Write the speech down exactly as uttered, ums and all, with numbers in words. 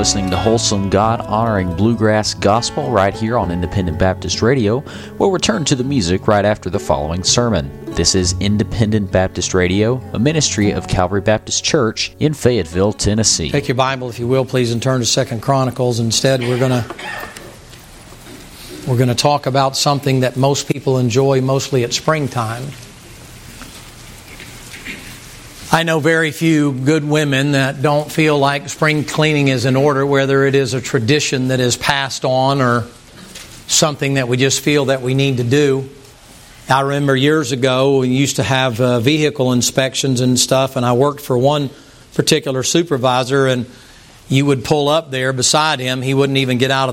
listening to Wholesome God-honoring bluegrass gospel right here on Independent Baptist Radio. We'll return to the music right after the following sermon. This is Independent Baptist Radio, a ministry of Calvary Baptist Church in Fayetteville, Tennessee. Take your Bible, if you will, please, and turn to Second Chronicles. Instead, we're going to we're going to talk about something that most people enjoy, mostly at springtime. I know very few good women that don't feel like spring cleaning is in order, whether it is a tradition that is passed on or something that we just feel that we need to do. I remember years ago we used to have uh, vehicle inspections and stuff, and I worked for one particular supervisor, and you would pull up there beside him. He wouldn't even get out of the